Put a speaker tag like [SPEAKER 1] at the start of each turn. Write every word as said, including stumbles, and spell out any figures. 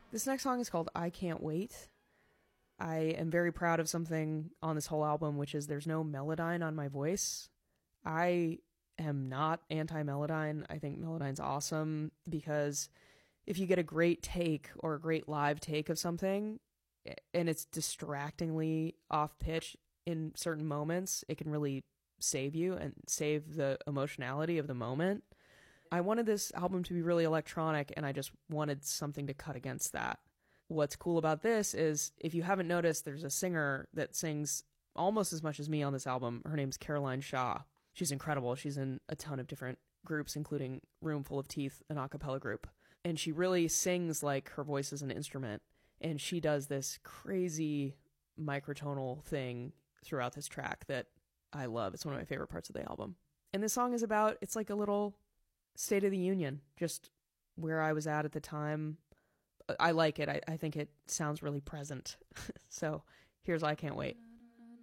[SPEAKER 1] This next song is called I Can't Wait. I am very proud of something on this whole album, which is there's no Melodyne on my voice. I am not anti-Melodyne. I think Melodyne's awesome because if you get a great take or a great live take of something and it's distractingly off pitch in certain moments, it can really save you and save the emotionality of the moment. I wanted this album to be really electronic, and I just wanted something to cut against that. What's cool about this is, if you haven't noticed, there's a singer that sings almost as much as me on this album. Her name's Caroline Shaw. She's incredible. She's in a ton of different groups, including Room Full of Teeth, an a cappella group. And she really sings like her voice is an instrument. And she does this crazy microtonal thing throughout this track that I love. It's one of my favorite parts of the album. And this song is about, it's like a little State of the Union, just where I was at at the time. I like it. I, I think it sounds really present. So here's I Can't Wait.